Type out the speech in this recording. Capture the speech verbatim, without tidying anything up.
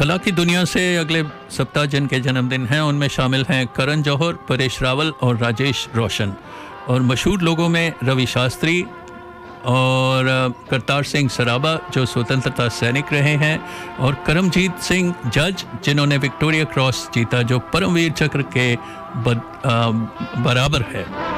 कला की दुनिया से अगले सप्ताह जिनके जन्मदिन हैं उनमें शामिल हैं करण जौहर, परेश रावल और राजेश रोशन। और मशहूर लोगों में रवि शास्त्री और करतार सिंह सराबा जो स्वतंत्रता सैनिक रहे हैं, और करमजीत सिंह जज जिन्होंने विक्टोरिया क्रॉस जीता जो परमवीर चक्र के बराबर है।